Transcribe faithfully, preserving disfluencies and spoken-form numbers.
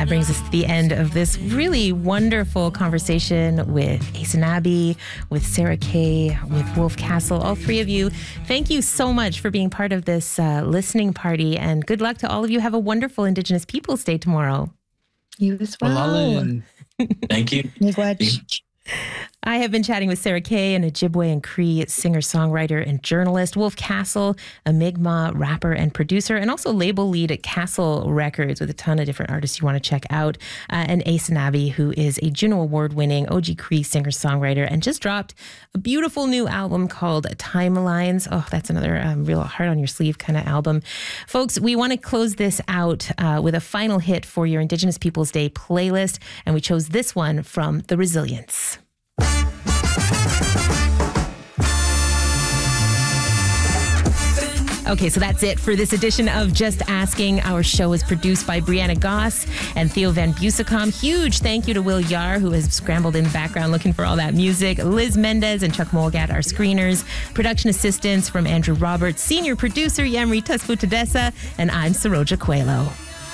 that brings us to the end of this really wonderful conversation with Aysanabee, with Sarah Kay, with Wolf Castle, all three of you. Thank you so much for being part of this uh, listening party, and good luck to all of you. Have a wonderful Indigenous Peoples Day tomorrow. You as well. Thank you. I have been chatting with Sarah Kay, an Ojibwe and Cree singer-songwriter and journalist, Wolf Castle, a Mi'kmaq rapper and producer, and also label lead at Castle Records with a ton of different artists you want to check out, uh, and Aysanabee, who is a Juno Award-winning O G Cree singer-songwriter and just dropped a beautiful new album called Timelines. Oh, that's another um, real heart-on-your-sleeve kind of album. Folks, we want to close this out uh, with a final hit for your Indigenous Peoples Day playlist, and we chose this one from The Resilience. Okay, so that's it for this edition of Just Asking. Our show is produced by Brianna Goss and Theo Van Bussicom. Huge thank you to Will Yar, who has scrambled in the background looking for all that music. Liz Mendez and Chuck Molgat, our screeners. Production assistance from Andrew Roberts. Senior producer Yamri Tuspu Tadessa. And I'm Saroja Coelho.